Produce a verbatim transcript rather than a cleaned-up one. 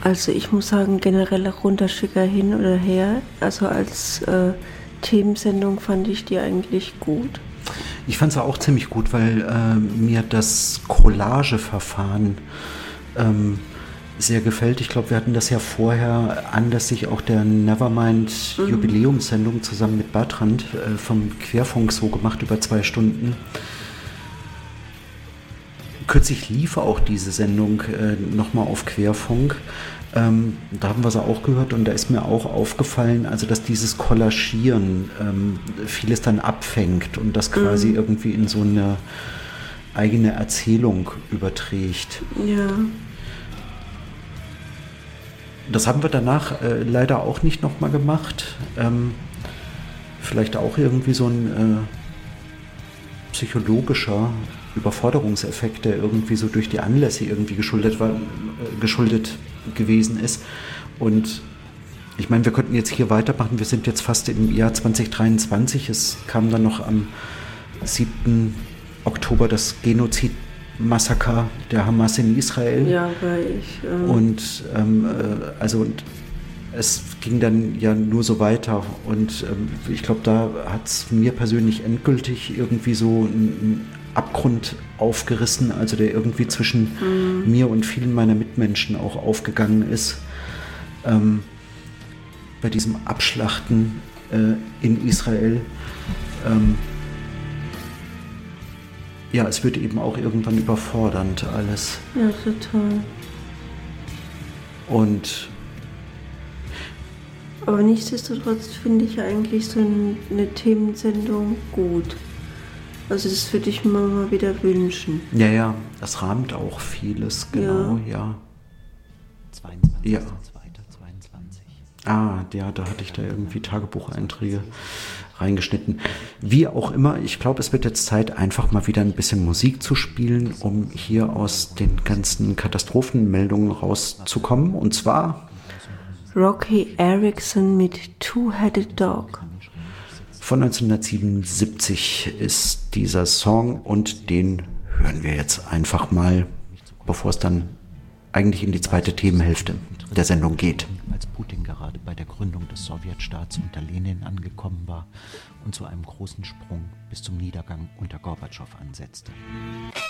Also ich muss sagen, generell auch Runterschicker hin oder her. Also als äh, Themensendung fand ich die eigentlich gut. Ich fand es auch ziemlich gut, weil äh, mir das Collageverfahren ähm, sehr gefällt. Ich glaube, wir hatten das ja vorher anlässlich auch der Nevermind mhm. Jubiläumssendung zusammen mit Bertrand äh, vom Querfunk so gemacht über zwei Stunden. Kürzlich lief auch diese Sendung äh, nochmal auf Querfunk. Ähm, da haben wir sie auch gehört und da ist mir auch aufgefallen, also dass dieses Kollagieren ähm, vieles dann abfängt und das quasi mhm. irgendwie in so eine eigene Erzählung überträgt. Ja. Das haben wir danach äh, leider auch nicht nochmal gemacht. Ähm, vielleicht auch irgendwie so ein äh, psychologischer Überforderungseffekt, der irgendwie so durch die Anlässe irgendwie geschuldet war, äh, geschuldet gewesen ist. Und ich meine, wir könnten jetzt hier weitermachen. Wir sind jetzt fast im Jahr zwanzig dreiundzwanzig. Es kam dann noch am siebten Oktober das Genozidmassaker der Hamas in Israel. Ja, weil ich... Ähm und ähm, äh, also und es ging dann ja nur so weiter. Und ähm, ich glaube, da hat es mir persönlich endgültig irgendwie so ein Abgrund aufgerissen, also der irgendwie zwischen mhm. mir und vielen meiner Mitmenschen auch aufgegangen ist. Ähm, bei diesem Abschlachten äh, in Israel. Ähm, ja, es wird eben auch irgendwann überfordernd alles. Ja, total. Und aber nichtsdestotrotz finde ich eigentlich so eine Themensendung gut. Also das würde ich mir mal wieder wünschen. Ja, ja, das rahmt auch vieles, genau, ja. ja. zweiundzwanzigster Ja. zweiter zweiundzwanzig. Ah, ja, da hatte ich da irgendwie Tagebucheinträge reingeschnitten. Wie auch immer, ich glaube, es wird jetzt Zeit, einfach mal wieder ein bisschen Musik zu spielen, um hier aus den ganzen Katastrophenmeldungen rauszukommen. Und zwar Rocky Erickson mit Two-Headed Dog. Von neunzehnhundertsiebenundsiebzig ist dieser Song und den hören wir jetzt einfach mal, bevor es dann eigentlich in die zweite Themenhälfte der Sendung geht. Als Putin gerade bei der Gründung des Sowjetstaats unter Lenin angekommen war und zu einem großen Sprung bis zum Niedergang unter Gorbatschow ansetzte.